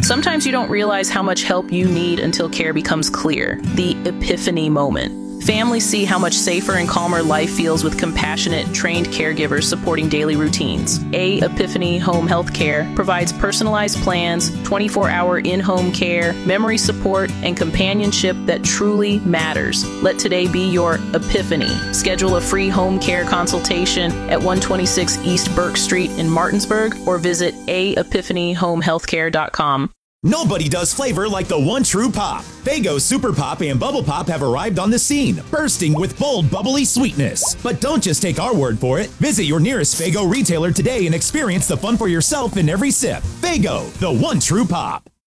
Sometimes you don't realize how much help you need until care becomes clear. The epiphany moment. Families see how much safer and calmer life feels with compassionate, trained caregivers supporting daily routines. A Epiphany Home Health Care provides personalized plans, 24-hour in-home care, memory support, and companionship that truly matters. Let today be your epiphany. Schedule a free home care consultation at 126 East Burke Street in Martinsburg or visit aepiphanyhomehealthcare.com. Nobody does flavor like the one true pop. Faygo Super Pop and Bubble Pop have arrived on the scene, bursting with bold, bubbly sweetness. But don't just take our word for it. Visit your nearest Faygo retailer today and experience the fun for yourself in every sip. Faygo, the one true pop.